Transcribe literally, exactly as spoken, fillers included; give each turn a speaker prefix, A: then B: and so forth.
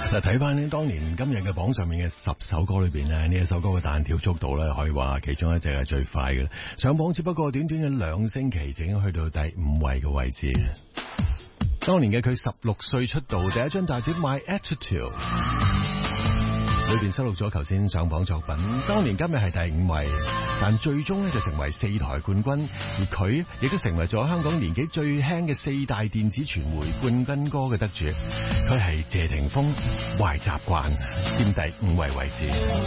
A: 嗱，睇翻呢當年今日嘅榜上面嘅十首歌裏邊呢，呢一首歌嘅彈跳速度咧，可以話其中一隻係最快嘅。上榜只不過短短嘅兩星期，就已經去到第五位嘅位置。當年嘅佢十六歲出道，第一張大碟《My Attitude》裏邊收錄咗頭先上榜作品。當年今日係第五位，但最終咧就成為四台冠軍，而佢亦都成為咗香港年紀最輕嘅四大電子傳媒冠軍歌嘅得主。佢係謝霆鋒，壞習慣佔第五位位置。